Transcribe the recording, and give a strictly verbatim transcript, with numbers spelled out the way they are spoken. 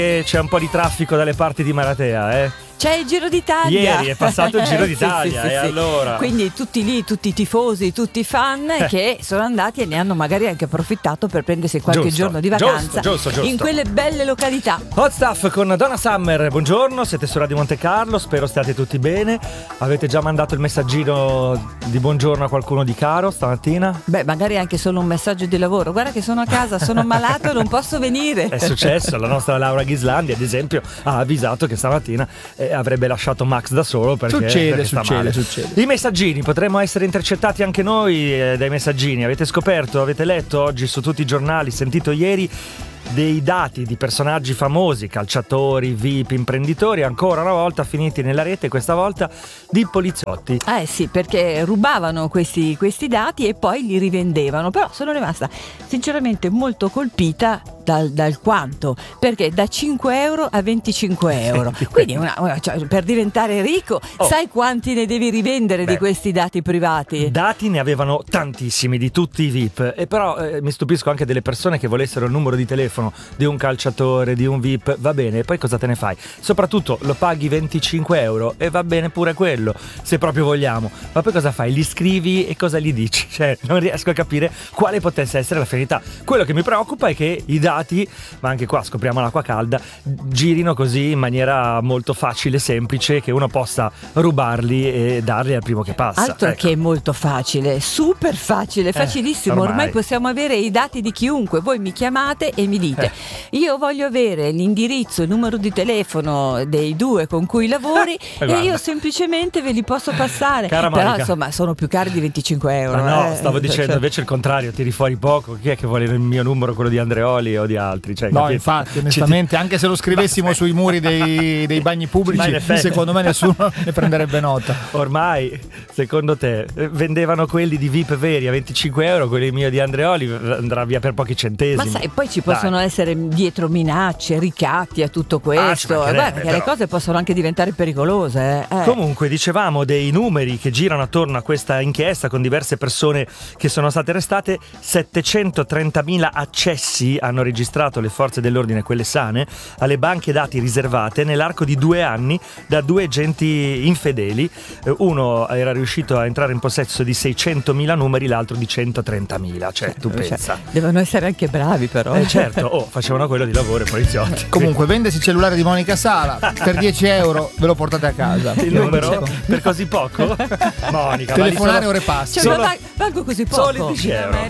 C'è un po' di traffico dalle parti di Maratea, eh? C'è il Giro d'Italia. Ieri è passato il Giro d'Italia, sì, sì, e sì. allora? Quindi tutti lì, tutti i tifosi, tutti i fan eh. che sono andati e ne hanno magari anche approfittato per prendersi qualche giusto, giorno di vacanza giusto, giusto, giusto. in quelle belle località. Hot Stuff con Donna Summer, buongiorno, siete su Radio Monte Carlo, spero stiate tutti bene. Avete già mandato il messaggino di buongiorno a qualcuno di caro stamattina? Beh, magari anche solo un messaggio di lavoro. Guarda che sono a casa, sono malato e non posso venire. È successo, la nostra Laura Ghislandi ad esempio ha avvisato che stamattina eh, avrebbe lasciato Max da solo perché, succede, perché sta succede, male. succede. I messaggini, potremmo essere intercettati anche noi eh, dai messaggini. Avete scoperto, avete letto oggi su tutti i giornali, sentito ieri dei dati di personaggi famosi, calciatori, V I P, imprenditori, ancora una volta finiti nella rete, questa volta di poliziotti. Eh sì, perché rubavano questi, questi dati e poi li rivendevano. Però sono rimasta sinceramente molto colpita dal, dal quanto, perché da cinque euro a venticinque euro. Quindi una, una, cioè, per diventare ricco oh. sai quanti ne devi rivendere Beh, di questi dati privati? Dati ne avevano tantissimi di tutti i V I P, e però eh, mi stupisco anche delle persone che volessero il numero di telefono di un calciatore, di un V I P. Va bene, e poi cosa te ne fai? Soprattutto lo paghi venticinque euro e va bene pure quello, se proprio vogliamo. Ma poi cosa fai? Li scrivi e cosa gli dici? Cioè, non riesco a capire quale potesse essere la finalità. Quello che mi preoccupa è che i dati, ma anche qua scopriamo l'acqua calda, girino così in maniera molto facile e semplice, che uno possa rubarli e darli al primo che passa. Altro ecco. che molto facile, super facile, facilissimo. Eh, ormai. ormai possiamo avere i dati di chiunque. Voi mi chiamate e mi dite eh. io voglio avere l'indirizzo, il numero di telefono dei due con cui lavori eh, e io semplicemente ve li posso passare. Cara Però Monica, insomma sono più cari di venticinque euro. Ma no, eh. stavo dicendo invece il contrario, tiri fuori poco. Chi è che vuole il mio numero, quello di Andreoli o di altri? Cioè, no, capito? infatti, onestamente, anche se lo scrivessimo Ma, sui muri dei, dei bagni pubblici, secondo me nessuno ne prenderebbe nota. Ormai, secondo te, vendevano quelli di V I P veri a venticinque euro, quelli mio di Andreoli andrà via per pochi centesimi. Ma sai, poi ci possono Dai. essere dietro minacce, ricatti a tutto questo. Ah, Guarda, perché però. le cose possono anche diventare pericolose. Eh. Comunque, dicevamo dei numeri che girano attorno a questa inchiesta con diverse persone che sono state arrestate. settecentotrentamila accessi hanno registrato le forze dell'ordine, quelle sane, alle banche dati riservate nell'arco di due anni da due agenti infedeli. Uno era riuscito a entrare in possesso di seicentomila numeri, l'altro di centotrentamila. Cioè, tu pensa. Cioè, devono essere anche bravi, però. Eh certo, oh, facevano quello di lavoro i poliziotti. Comunque, vendesi il cellulare di Monica Sala per dieci euro, ve lo portate a casa. Il numero? Per così poco? Monica, telefonare o repassi? Cioè, solo, ma valgo così poco. Solo dieci euro.